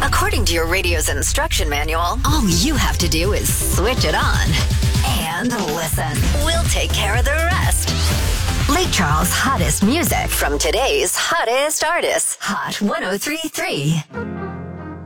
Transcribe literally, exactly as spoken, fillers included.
According to your radio's instruction manual, all you have to do is switch it on and listen. We'll take care of the rest. Lake Charles' hottest music from today's hottest artists. Hot ten thirty-three.